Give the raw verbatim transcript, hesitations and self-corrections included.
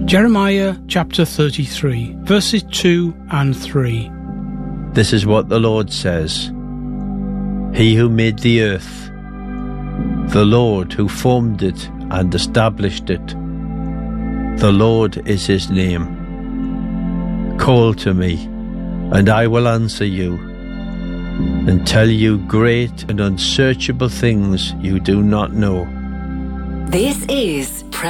Jeremiah chapter thirty-three, verses two and three. This is what the Lord says. He who made the earth, the Lord who formed it and established it, the Lord is his name. Call to me, and I will answer you, and tell you great and unsearchable things you do not know. This is